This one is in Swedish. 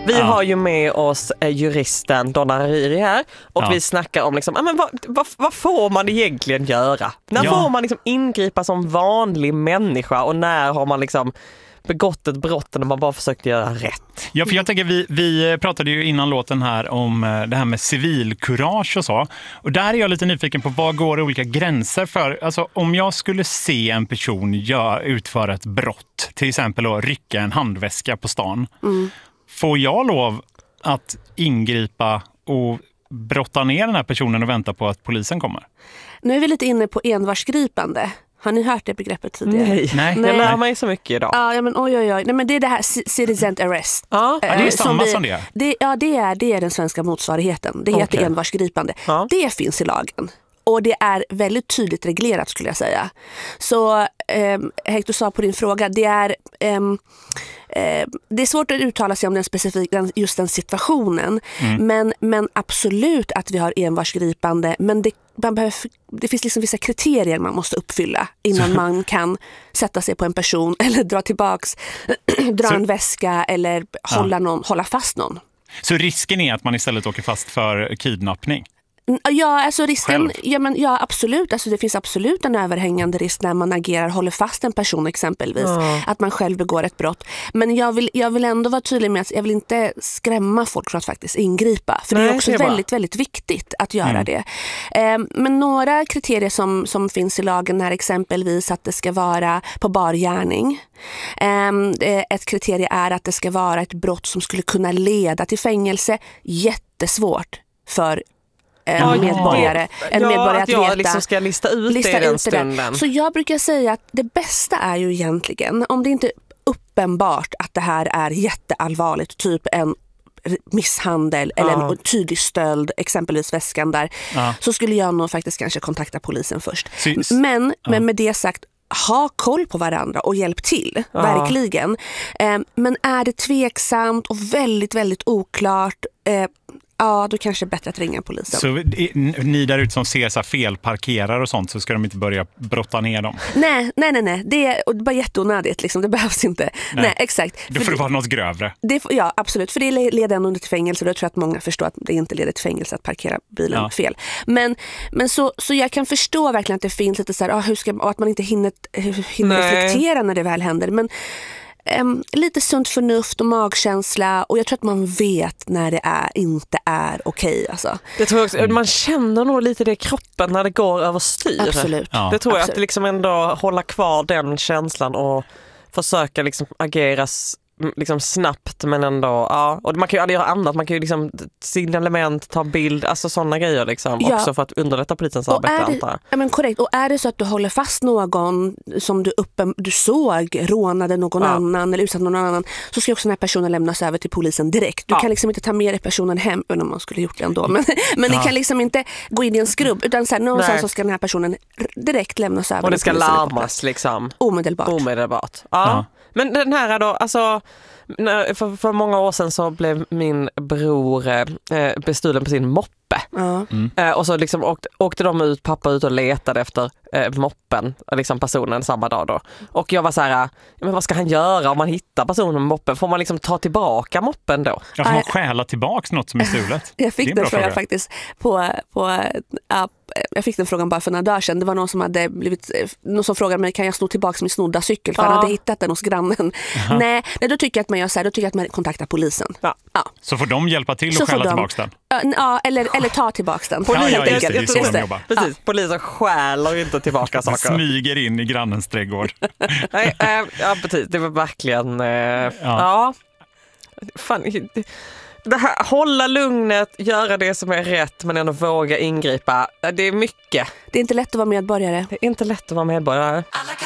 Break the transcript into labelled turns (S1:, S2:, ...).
S1: Vi har ju med oss juristen Donna Hariri här och vi snackar om liksom, men vad får man egentligen göra? När får man liksom ingripa som vanlig människa och när har man liksom begått ett brott när man bara försökt göra rätt?
S2: Ja, för jag tänker vi pratade ju innan låten här om det här med civilkurage och så. Och där är jag lite nyfiken på vad går olika gränser för. Alltså om jag skulle se en person utföra ett brott, till exempel att rycka en handväska på stan. Får jag lov att ingripa och brotta ner den här personen och vänta på att polisen kommer?
S3: Nu är vi lite inne på envarsgripande. Har ni hört det begreppet tidigare?
S1: Nej. Jag lär mig så mycket idag.
S3: Ja, men oj. Nej, men det är det här citizen arrest.
S1: Ja,
S2: det är samma som det.
S3: Det är den svenska motsvarigheten. Det heter envarsgripande. Ja. Det finns i lagen. Och det är väldigt tydligt reglerat skulle jag säga. Så Hector sa på din fråga, det är svårt att uttala sig om den specifika just den situationen. Men absolut att vi har envarsgripande, men det finns liksom vissa kriterier man måste uppfylla innan man kan sätta sig på en person eller dra en väska eller hålla fast någon.
S2: Så risken är att man istället åker fast för kidnappning?
S3: Ja, alltså risken, absolut. Alltså det finns absolut en överhängande risk när man håller fast en person exempelvis, att man själv begår ett brott. Men jag vill ändå vara tydlig med att jag vill inte skrämma folk från att faktiskt ingripa. För det är också väldigt, väldigt viktigt att göra det. Men några kriterier som finns i lagen är exempelvis att det ska vara på bar gärning. Ett kriterie är att det ska vara ett brott som skulle kunna leda till fängelse. Jättesvårt för medborgare att veta.
S1: Jag liksom ska lista ut det i den stunden.
S3: Så jag brukar säga att det bästa är ju egentligen, om det inte är uppenbart att det här är jätteallvarligt, typ en misshandel eller en tydlig stöld, exempelvis väskan där, så skulle jag nog faktiskt kanske kontakta polisen först. Men med det sagt, ha koll på varandra och hjälp till, verkligen. Men är det tveksamt och väldigt, väldigt oklart, då kanske det är bättre att ringa polisen.
S2: Så ni där ute som ser så här felparkerar och sånt, så ska de inte börja brotta ner dem?
S3: Nej. Det är bara jätteonödigt. Liksom. Det behövs inte. Nej, exakt.
S2: Det får vara något grövre.
S3: Ja, absolut. För det leder ändå till fängelse. Och jag tror att många förstår att det inte leder till fängelse att parkera bilen fel. Men så jag kan förstå verkligen att det finns lite så här, och att man inte hinner reflektera när det väl händer. Men lite sunt förnuft och magkänsla, och jag tror att man vet när det inte är okej. Alltså.
S1: Det tror jag också. Man känner nog lite det i kroppen när det går överstyr.
S3: Absolut.
S1: Det tror jag, att liksom ändå hålla kvar den känslan och försöka liksom agera liksom snabbt, men ändå och man kan ju aldrig göra annat, man kan ju liksom signalement, ta bild, alltså sådana grejer liksom, också för att underlätta polisens arbete.
S3: Men korrekt, och är det så att du håller fast någon som du såg rånade någon annan eller utsatt någon annan, så ska också den här personen lämnas över till polisen direkt. Du kan liksom inte ta med dig personen hem, även om man skulle gjort det ändå, men det kan liksom inte gå in i en skrubb, utan så här, någonstans så ska den här personen direkt lämnas över.
S1: Och det ska larmas liksom omedelbart. Men den här då, alltså för många år sedan så blev min bror bestulen på sin moppe. Och så liksom åkte de pappa ut och letade efter moppen, liksom personen samma dag då. Och jag var så här, men vad ska han göra om man hittar personen med moppen? Får man liksom ta tillbaka moppen då?
S2: Ja, får man stjäla tillbaka något som är stulet?
S3: Jag fick den frågan faktiskt jag fick den frågan bara för några dagar sedan. Det var någon som frågade mig, kan jag sno tillbaka min snodda cykel? För han hade hittat den hos grannen. Nej, då tycker jag att man gör så här, då tycker jag att man kontaktar polisen.
S2: Så får de hjälpa till och stjäla tillbaka den?
S3: Eller ta tillbaka den.
S1: Precis, polisen stjäler inte tillbaka saker.
S2: Smyger in i grannens trädgård.
S1: Nej, precis. Det var verkligen... Fan, det här, hålla lugnet, göra det som är rätt, men ändå våga ingripa. Det är mycket.
S3: Det är inte lätt att vara medborgare.
S1: Det är inte lätt att vara medborgare.